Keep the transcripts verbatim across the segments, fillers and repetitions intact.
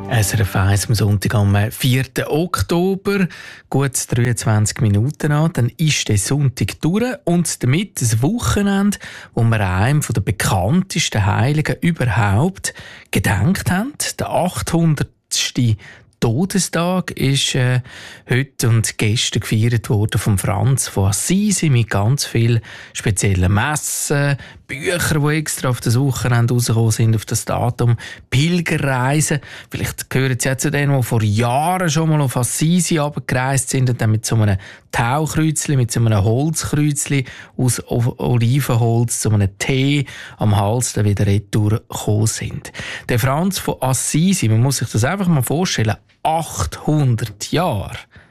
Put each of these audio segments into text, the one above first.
S R F eins am Sonntag am vierten Oktober, gut dreiundzwanzig Minuten an, dann ist der Sonntag durch und damit das Wochenende, wo wir einem der bekanntesten Heiligen überhaupt gedenkt haben. Der achthundertste Todestag ist äh, heute und gestern gefeiert worden von Franz von Assisi mit ganz vielen speziellen Messen, Bücher, die extra auf das Wochenende rausgekommen sind, auf das Datum, Pilgerreisen. Vielleicht gehören sie auch zu denen, die vor Jahren schon mal auf Assisi runtergereist sind und dann mit so einem Taukreuzli, mit so einem Holzkreuzli aus Olivenholz, so einem Tee am Hals dann wieder retour gekommen sind. Der Franz von Assisi, man muss sich das einfach mal vorstellen, achthundert Jahre.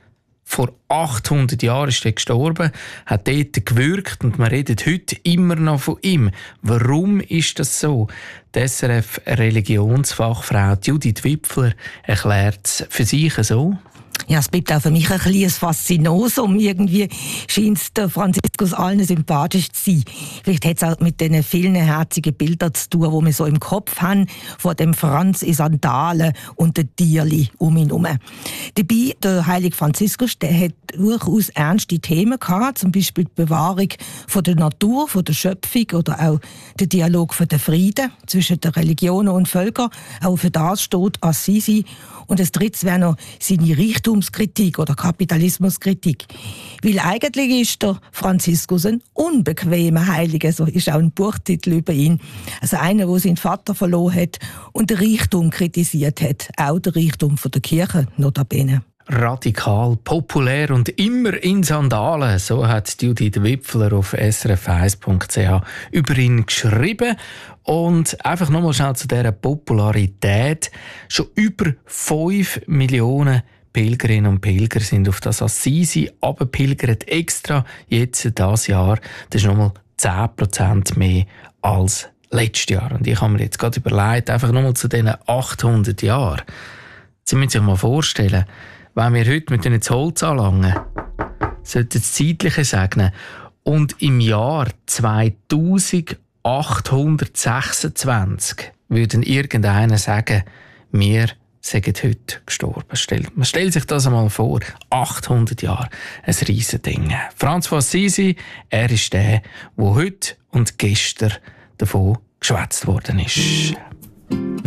Vor achthundert Jahren ist er gestorben, hat dort gewirkt und man redet heute immer noch von ihm. Warum ist das so? Die S R F-Religionsfachfrau Judith Wipfler erklärt es für sich so. Ja, es bleibt auch für mich ein kleines Faszinosum. Irgendwie scheint es der Franziskus allen sympathisch zu sein. Vielleicht hat es auch mit den vielen herzigen Bildern zu tun, die wir so im Kopf haben, von dem Franz in Sandalen und den Tierli um ihn herum. Dabei, der heilige Franziskus, der hat durchaus ernste Themen gehabt, zum Beispiel die Bewahrung von der Natur, von der Schöpfung oder auch der Dialog für den Frieden zwischen den Religionen und Völkern. Auch für das steht Assisi. Und das dritte wäre noch seine Reichtumskritik oder Kapitalismuskritik. Weil eigentlich ist der Franziskus ein unbequemer Heiliger, so ist auch ein Buchtitel über ihn. Also einer, der seinen Vater verloren hat und den Reichtum kritisiert hat. Auch den Reichtum von der Kirche, notabene. Radikal, populär und immer in Sandalen. So hat Judith Wipfler auf s r f eins punkt c h über ihn geschrieben. Und einfach nochmal schnell zu dieser Popularität. Schon über fünf Millionen Pilgerinnen und Pilger sind auf das Assisi abgepilgert. Extra jetzt dieses Jahr. Das ist nochmal zehn Prozent mehr als letztes Jahr. Und ich habe mir jetzt gerade überlegt, einfach nochmal zu diesen achthundert Jahren. Sie müssen sich mal vorstellen, wenn wir heute mit ins Holz anlangen, sollten das Zeitliche segnen. Und im Jahr zweitausendachthundertsechsundzwanzig würden irgendeiner sagen, wir sind heute gestorben. Man stellt sich das einmal vor. achthundert Jahre, ein Riesending. Franz von Assisi, er ist der, der heute und gestern davon geschwätzt worden ist.